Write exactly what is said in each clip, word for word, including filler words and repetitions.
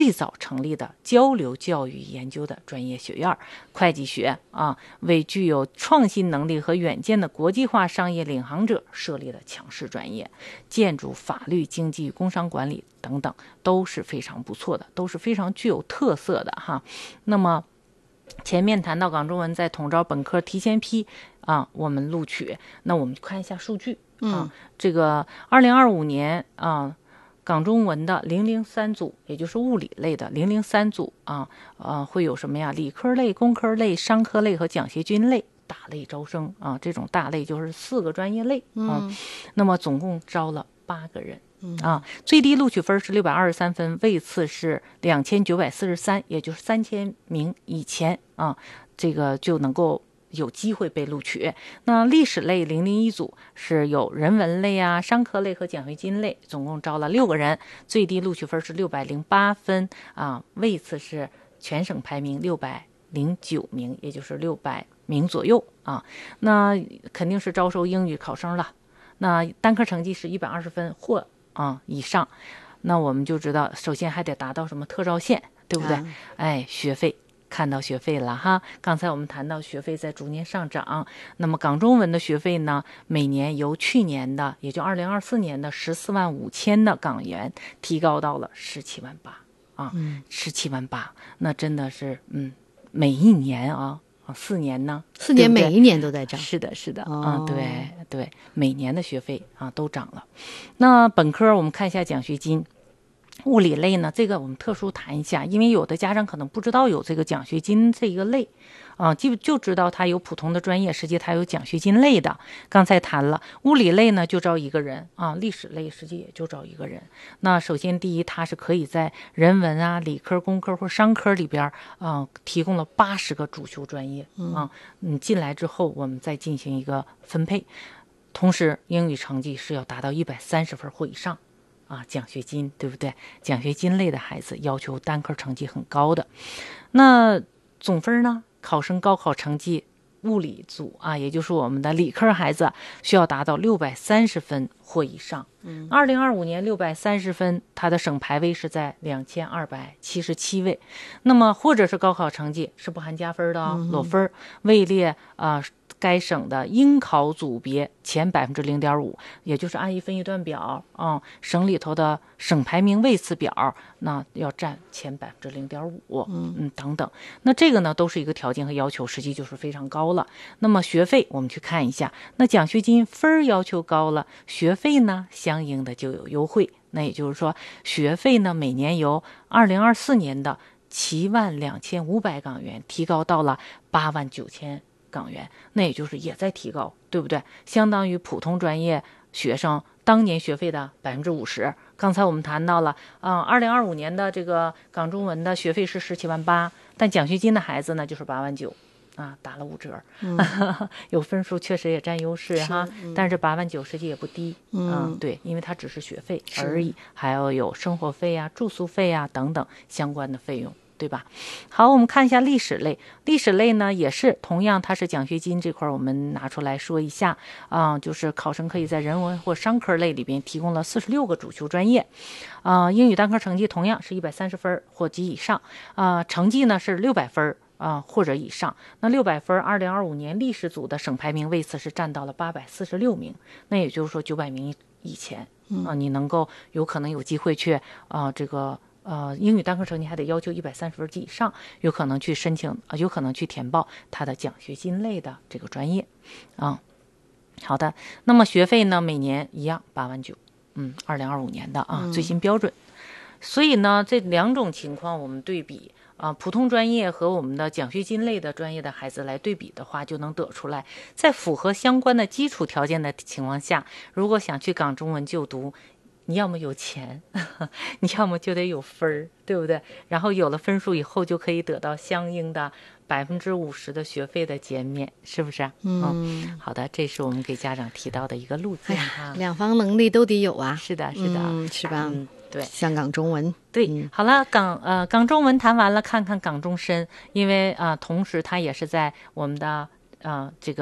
最早成立的交流教育研究的专业学院。会计学啊，为具有创新能力和远见的国际化商业领航者设立的强势专业。建筑、法律、经济、工商管理等等都是非常不错的，都是非常具有特色的哈。那么前面谈到港中文在统招本科提前批啊，我们录取，那我们看一下数据啊， 嗯、 这个二零二五年啊。港中文的零零三组，也就是物理类的零零三组啊，呃，会有什么呀？理科类、工科类、商科类和奖学金类大类招生啊。这种大类就是四个专业类啊。 嗯、 那么总共招了八个人啊，最低录取分是六百二十三分，位次是两千九百四十三，也就是三千名以前啊，这个就能够有机会被录取。那历史类零零一组是有人文类啊、商科类和奖学金类，总共招了六个人，最低录取分是六百零八分啊，位次是全省排名六百零九名，也就是六百名左右啊。那肯定是招收英语考生了。那单科成绩是一百二十分或啊以上，那我们就知道，首先还得达到什么特招线，对不对？ 啊、 哎，学费。看到学费了哈，刚才我们谈到学费在逐年上涨，那么港中文的学费呢，每年由去年的也就二零二四年的十四万五千的港元提高到了十七万八啊，十七万八，那真的是嗯，每一年啊。四年呢？ 四年每一年都在涨。 是的，是的， 哦、 嗯，对对，每年的学费啊都涨了。那本科我们看一下奖学金。物理类呢，这个我们特殊谈一下，因为有的家长可能不知道有这个奖学金这个类啊，就就知道它有普通的专业，实际它有奖学金类的。刚才谈了物理类呢，就招一个人啊，历史类实际也就招一个人。那首先第一，它是可以在人文啊、理科、工科或商科里边啊，提供了八十个主修专业啊，嗯，进来之后我们再进行一个分配，同时英语成绩是要达到一百三十分或以上。啊，奖学金对不对？奖学金类的孩子要求单科成绩很高的。那总分呢？考生高考成绩，物理组啊，也就是我们的理科孩子，需要达到六百三十分或以上。嗯，二零二五年六百三十分，它的省排位是在两千二百七十七位。那么或者是高考成绩是不含加分的、哦嗯、裸分位列啊。呃该省的应考组别前百分之零点五，也就是按一分一段表啊、嗯，省里头的省排名位次表，那要占前百分之零点五，嗯嗯等等。那这个呢，都是一个条件和要求，实际就是非常高了。那么学费我们去看一下，那奖学金分要求高了，学费呢相应的就有优惠。那也就是说，学费呢每年由二零二四年的七万两千五百港元提高到了八万九千。港元，那也就是也在提高，对不对？相当于普通专业学生当年学费的百分之五十。刚才我们谈到了，啊、呃，二零二五年的这个港中文的学费是十七万八，但奖学金的孩子呢就是八万九，啊，打了五折。嗯、有分数确实也占优势哈，嗯、但是八万九实际也不低，嗯、呃，对，因为它只是学费而已，还要有生活费啊、住宿费啊等等相关的费用。对吧？好，我们看一下历史类。历史类呢，也是同样，它是奖学金这块，我们拿出来说一下啊、呃，就是考生可以在人文或商科类里边提供了四十六个主修专业，啊、呃，英语单科成绩同样是一百三十分或及以上，啊、呃，成绩呢是六百分啊、呃、或者以上。那六百分，二零二五年历史组的省排名位次是占到了八百四十六名，那也就是说九百名以前啊、呃，你能够有可能有机会去啊、呃、这个。呃，英语单科成绩还得要求一百三十分及以上，有可能去申请，呃，有可能去填报他的奖学金类的这个专业，啊、嗯，好的。那么学费呢，每年一样八万九，嗯，二零二五年的啊、嗯、最新标准。所以呢，这两种情况我们对比啊、呃，普通专业和我们的奖学金类的专业的孩子来对比的话，就能得出来，在符合相关的基础条件的情况下，如果想去港中文就读。你要么有钱，你要么就得有分儿，对不对？然后有了分数以后，就可以得到相应的百分之五十的学费的减免，是不是？嗯，嗯好的，这是我们给家长提到的一个路径哈、 哎。两方能力都得有啊。 是的，是的， 嗯、是吧？ 嗯，对， 像港中文， 对， 嗯、 好了，港呃港中文谈完了，看看港中深，因为啊、呃，同时它也是在我们的呃这个。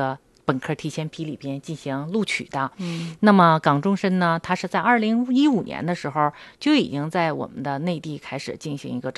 本科提前批里边进行录取的。 嗯， 那么港中申呢，它是在二零一五年的时候就已经在我们的内地开始进行一个